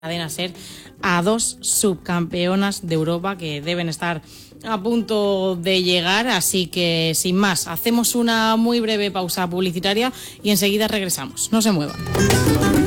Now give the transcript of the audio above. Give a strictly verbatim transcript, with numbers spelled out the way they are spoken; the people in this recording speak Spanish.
cadena SER a dos subcampeonas de Europa que deben estar a punto de llegar, así que sin más, hacemos una muy breve pausa publicitaria y enseguida regresamos. No se muevan.